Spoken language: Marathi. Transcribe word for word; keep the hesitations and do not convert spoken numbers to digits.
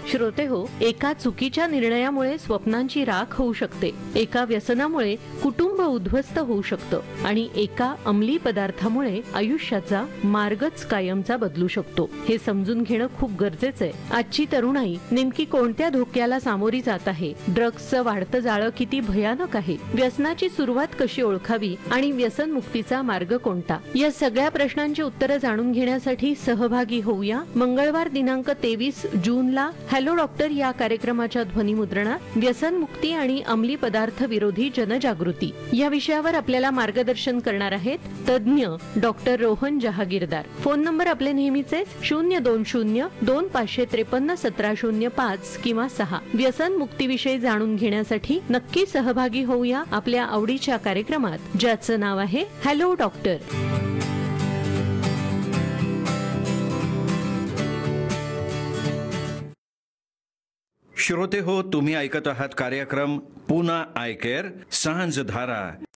श्रोते हो, एका चुकीच्या निर्णयामुळे स्वप्नांची राख होऊ शकते, एका व्यसनामुळे कुटुंब उद्ध्वस्त होऊ शकतं आणि एका अंमली पदार्थामुळे आयुष्याचा मार्गच कायमचा बदलू शकतो. हे समजून घेणं खूप गरजेचं आहे. आजची तरुणाई नेमकी कोणत्या धोक्याला सामोरी जात आहे? ड्रग्सचं वाढतं जाळं किती भयानक आहे? व्यसनाची सुरुवात कशी ओळखावी आणि व्यसन मुक्तीचा मार्ग कोणता? या सगळ्या प्रश्नांची उत्तरं जाणून घेण्यासाठी सहभागी होऊया मंगळवार दिनांक तेवीस जूनला हॅलो डॉक्टर या कार्यक्रमाच्या ध्वनिमुद्रणात व्यसन मुक्ती आणि अंमली पदार्थ विरोधी जनजागृती या विषयावर आपल्याला मार्गदर्शन करणार आहेत तज्ज्ञ doctor Rohan Jahagirdar. Phone number आपले नेहमीचे शून्य दोन शून्य दोन पाचशे त्रेपन्न सतरा शून्य पाच किंवा सहा. व्यसन मुक्तीविषयी जाणून घेण्यासाठी नक्की सहभागी होऊया आपल्या आवडीच्या कार्यक्रमात, ज्याचं नाव आहे हॅलो डॉक्टर. श्रोते हो, तुम्ही ऐकत आहात कार्यक्रम पुना आय केअर सांज धारा